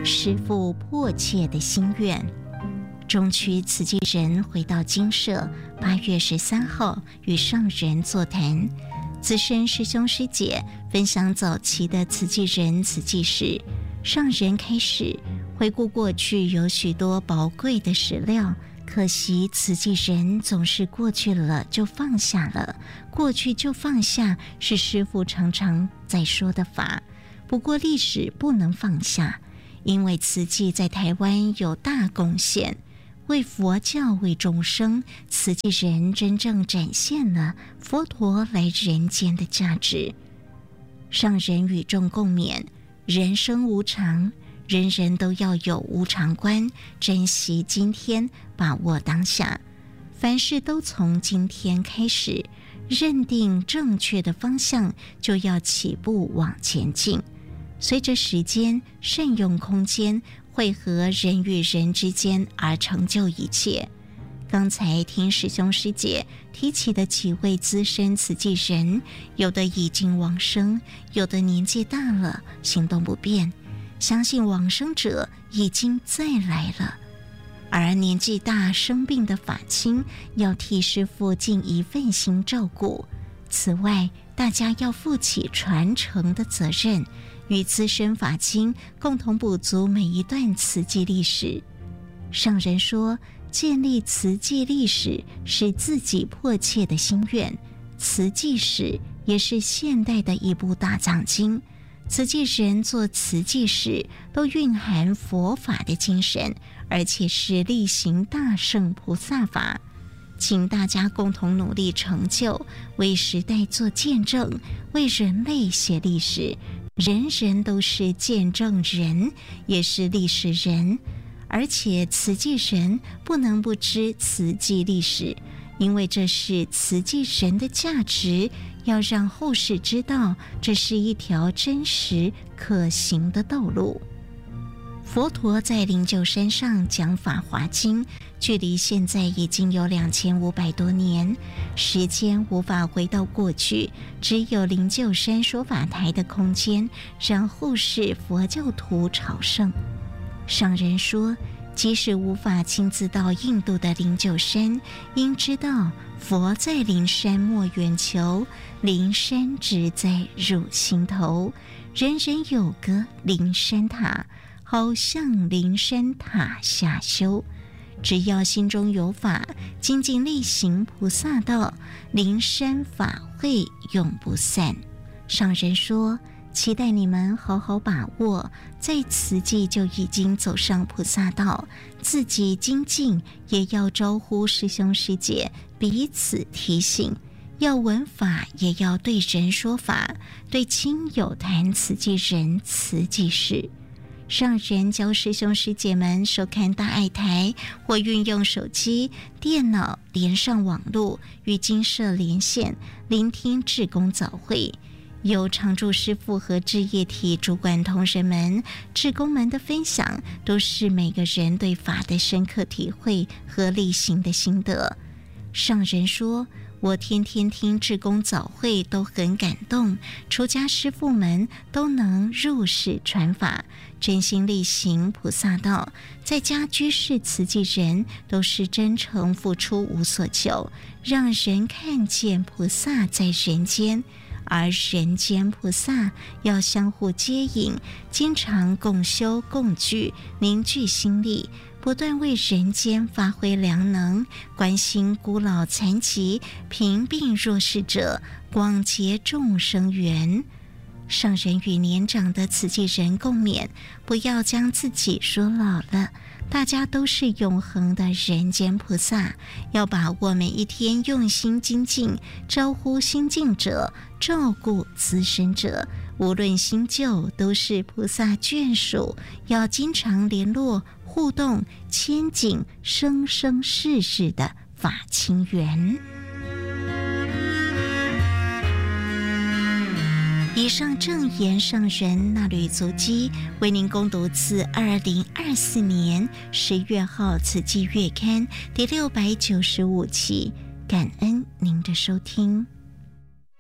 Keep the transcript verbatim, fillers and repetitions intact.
师父迫切的心愿。中区慈济人回到精舍，八月十三号与上人座谈，资深师兄师姐分享早期的慈济人慈济史。上人开始回顾过去有许多宝贵的史料，可惜慈济人总是过去了就放下了，过去就放下是师父常常在说的法。不过历史不能放下，因为慈济在台湾有大贡献，为佛教为众生，慈济人真正展现了佛陀来人间的价值。上人与众共勉，人生无常，人人都要有无常观，珍惜今天，把握当下，凡事都从今天开始，认定正确的方向，就要起步往前进。随着时间，善用空间，汇合人与人之间，而成就一切。刚才听师兄师姐提起的几位资深慈济人，有的已经往生，有的年纪大了，行动不便，相信往生者已经再来了。而年纪大生病的法亲，要替师父尽一份心照顾。此外，大家要负起传承的责任，与资深法亲共同补足每一段慈济历史。上人说，建立慈济历史是自己迫切的心愿，慈济史也是现代的一部大藏经。慈济人做慈济史都蕴含佛法的精神，而且是力行大乘菩萨法。请大家共同努力成就，为时代做见证，为人类写历史。人人都是见证人，也是历史人。而且慈济人不能不知慈济历史，因为这是慈济人的价值，要让后世知道这是一条真实可行的道路。佛陀在灵鹫山上讲《法华经》，距离现在已经有两千五百多年，时间无法回到过去，只有灵鹫山说法台的空间，让后世佛教徒朝圣。上人说，即使无法亲自到印度的灵鹫山，应知道佛在灵山莫远求，灵山只在汝心头。人人有个灵山塔，好向灵山塔下修。只要心中有法，精进力行菩萨道，灵山法会永不散。上人说，期待你们好好把握，在慈济就已经走上菩萨道，自己精进，也要招呼师兄师姐彼此提醒，要闻法也要对人说法，对亲友谈慈济人慈济事。上人教师兄师姐们收看大爱台，或运用手机、电脑连上网络，与精舍连线，聆听志工早会。有常住师父和志业体主管同仁们、志工们的分享，都是每个人对法的深刻体会和力行的心得。上人说，我天天听志工早会都很感动，出家师父们都能入世传法，真心力行菩萨道，在家居士慈济人都是真诚付出无所求，让人看见菩萨在人间，而人间菩萨要相互接引，经常共修共聚，凝聚心力，不断为人间发挥良能，关心孤老残疾、贫病弱势者，广结众生缘。上人与年长的慈济人共勉，不要将自己说老了，大家都是永恒的人间菩萨，要把握每一天，用心精进，招呼新进者，照顾资深者，无论新旧都是菩萨眷属，要经常联络互动，牵紧生生世世的法亲缘。以上正言上人那履足迹，为您攻读自二零二四年十月号慈济月刊第六百九十五期，感恩您的收听。